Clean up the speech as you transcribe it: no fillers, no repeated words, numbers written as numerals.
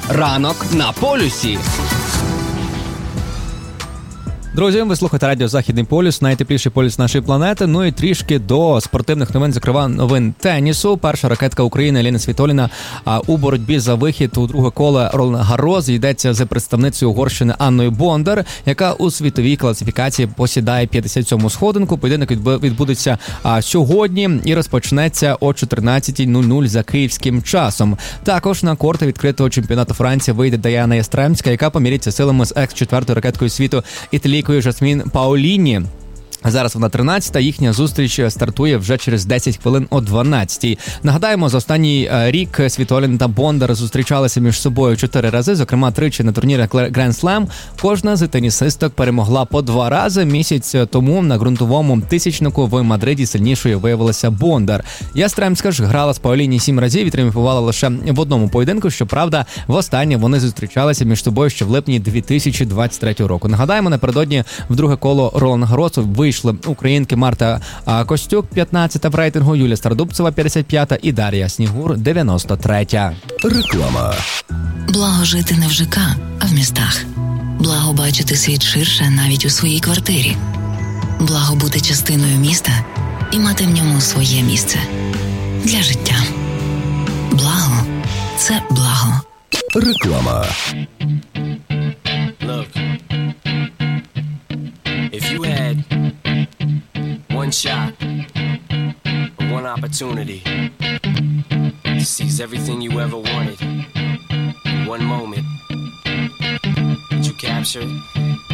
Ранок на полюсі. Друзі, ви слухаєте радіо «Західний полюс», найтепліший полюс нашої планети. Ну і трішки до спортивних новин, зокрема новин тенісу. Перша ракетка України Еліна Світоліна у боротьбі за вихід у друге коло Ролан-Гаррос йдеться за представницею Угорщини Анною Бондар, яка у світовій класифікації посідає 57-му сходинку. Поєдинок відбудеться сьогодні і розпочнеться о 14:00 за київським часом. Також на корти відкритого чемпіонату Франції вийде Даяна Ястремська, яка поміряться силами з екс-4-ю ракеткою світу італійкою Жасмін Паоліні. Зараз вона 13-та, їхня зустріч стартує вже через 10 хвилин о 12-й. Нагадаємо, за останній рік Світоліна та Бондар зустрічалися між собою 4 рази, зокрема тричі на турнірах Grand Slam. Кожна з тенісисток перемогла по 2 рази. Місяць тому на ґрунтовому тисячнику в Мадриді сильнішою виявилася Бондар. Ястремська ж грала з Паоліні 7 разів і тріумфувала лише в одному поєдинку. Щоправда, востаннє вони зустрічалися між собою ще в липні 2023 року. Нагадаємо, напередодні в друге коло Ролан-Гарросу вийшли українки Марта Костюк, 15-та в рейтингу, Юлія Стародубцева, 55-та і Дар'я Снігур, 93-я. Реклама. Благо жити не в ЖК, а в містах. Благо бачити світ ширше навіть у своїй квартирі. Благо бути частиною міста і мати в ньому своє місце. Для життя. Благо – це благо. Реклама. Look, if you had one shot, one opportunity to seize everything you ever wanted in one moment, would you capture it?